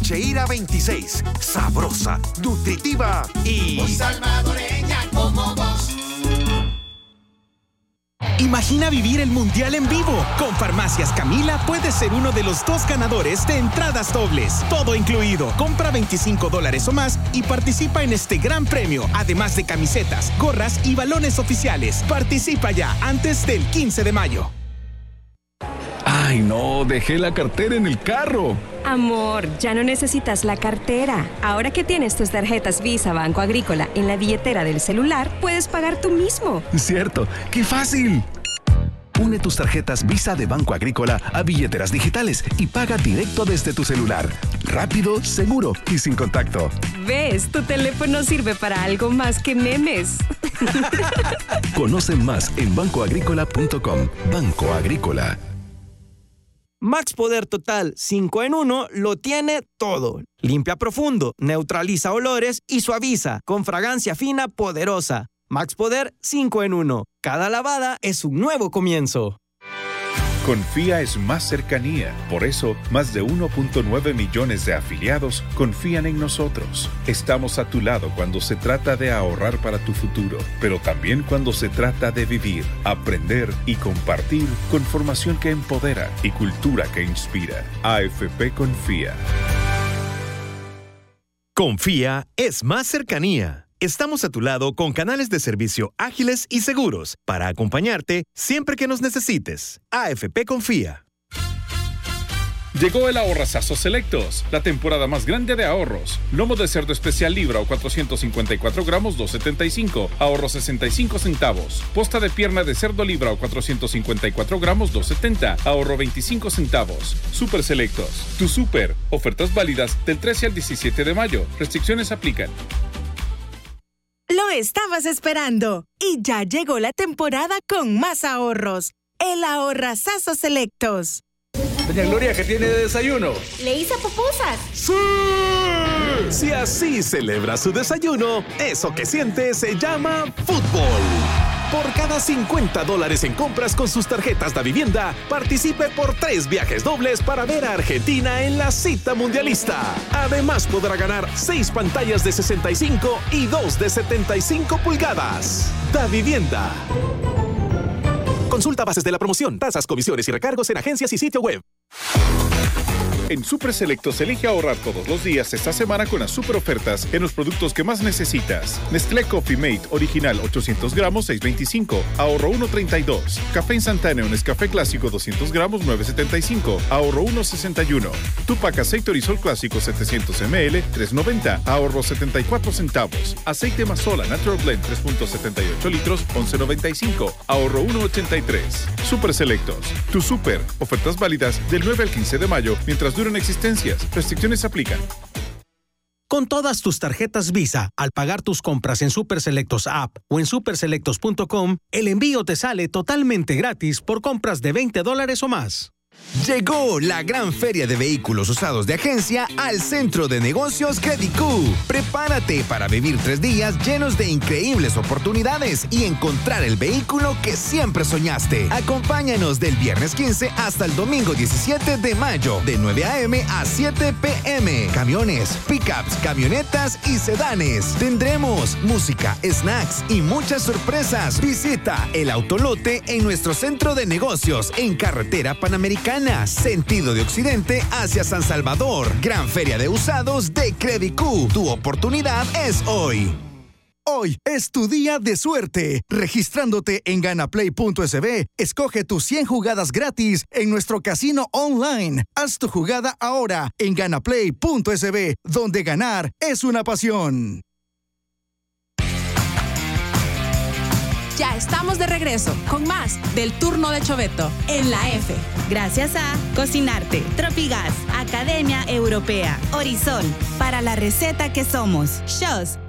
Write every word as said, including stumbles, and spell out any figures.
Cheira veintiséis. Sabrosa, nutritiva y... muy salvadoreña como vos. Imagina vivir el Mundial en vivo. Con Farmacias Camila puedes ser uno de los dos ganadores de entradas dobles. Todo incluido. Compra veinticinco dólares o más y participa en este gran premio. Además de camisetas, gorras y balones oficiales. Participa ya antes del quince de mayo. Ay, no, dejé la cartera en el carro. Amor, ya no necesitas la cartera. Ahora que tienes tus tarjetas Visa Banco Agrícola en la billetera del celular, puedes pagar tú mismo. Cierto, ¡qué fácil! Une tus tarjetas Visa de Banco Agrícola a billeteras digitales y paga directo desde tu celular. Rápido, seguro y sin contacto. ¿Ves? Tu teléfono sirve para algo más que memes. Conoce más en banco agrícola punto com. Banco Agrícola. Max Poder Total cinco en uno lo tiene todo. Limpia profundo, neutraliza olores y suaviza con fragancia fina poderosa. Max Poder cinco en uno. Cada lavada es un nuevo comienzo. Confía es más cercanía. Por eso, más de uno punto nueve millones de afiliados confían en nosotros. Estamos a tu lado cuando se trata de ahorrar para tu futuro, pero también cuando se trata de vivir, aprender y compartir con formación que empodera y cultura que inspira. A F P Confía. Confía es más cercanía. Estamos a tu lado con canales de servicio ágiles y seguros para acompañarte siempre que nos necesites. A F P Confía. Llegó el Ahorrazazo Selectos, la temporada más grande de ahorros. Lomo de cerdo especial libra o cuatrocientos cincuenta y cuatro gramos, dos setenta y cinco, ahorro sesenta y cinco centavos. Posta de pierna de cerdo libra o cuatrocientos cincuenta y cuatro gramos, dos setenta, ahorro veinticinco centavos. Super Selectos, tu super. Ofertas válidas del trece al diecisiete de mayo. Restricciones aplican. Lo estabas esperando y ya llegó la temporada con más ahorros. El Ahorrazazo Selectos. Doña Gloria, ¿qué tiene de desayuno? Le hice pupusas. ¡Sí! Si así celebra su desayuno, eso que siente se llama fútbol. Por cada cincuenta dólares en compras con sus tarjetas de vivienda, participe por tres viajes dobles para ver a Argentina en la cita mundialista. Además, podrá ganar seis pantallas de sesenta y cinco y dos de setenta y cinco pulgadas. Da Vivienda. Consulta bases de la promoción, tasas, comisiones y recargos en agencias y sitio web. En Super Selectos elige ahorrar todos los días esta semana con las super ofertas en los productos que más necesitas. Nestlé Coffee Mate Original ochocientos gramos, seis veinticinco, ahorro uno treinta y dos. Café instantáneo Nescafé Clásico doscientos gramos, nueve setenta y cinco, ahorro uno sesenta y uno. Tupac Aceite Orisol Clásico setecientos mililitros, tres noventa, ahorro setenta y cuatro centavos. Aceite Mazola Natural Blend tres punto setenta y ocho litros, once noventa y cinco, ahorro uno ochenta y tres. Super Selectos, tu super. Ofertas válidas del nueve al quince de mayo mientras duran existencias. Restricciones aplican. Con todas tus tarjetas Visa, al pagar tus compras en Super Selectos App o en super selectos punto com, el envío te sale totalmente gratis por compras de veinte dólares o más. Llegó la gran feria de vehículos usados de agencia al Centro de Negocios Credicú. Prepárate para vivir tres días llenos de increíbles oportunidades y encontrar el vehículo que siempre soñaste. Acompáñanos del viernes quince hasta el domingo diecisiete de mayo, de nueve a eme a siete pe eme. Camiones, pickups, camionetas y sedanes. Tendremos música, snacks y muchas sorpresas. Visita el Autolote en nuestro Centro de Negocios en Carretera Panamericana, sentido de Occidente hacia San Salvador. Gran feria de usados de Credicú. Tu oportunidad es hoy. Hoy es tu día de suerte. Registrándote en ganaplay punto es be, escoge tus cien jugadas gratis en nuestro casino online. Haz tu jugada ahora en ganaplay punto es be, donde ganar es una pasión. Ya estamos de regreso con más del turno de Choveto en la F. Gracias a Cocinarte, Tropigas, Academia Europea, Horizon, para la receta que somos, Shows,